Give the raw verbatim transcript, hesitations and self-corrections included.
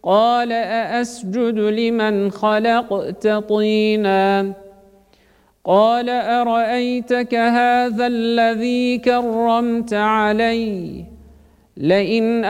قال أأسجد لمن خلقت طينا قال أرأيتك هذا الذي كرمت علي لئن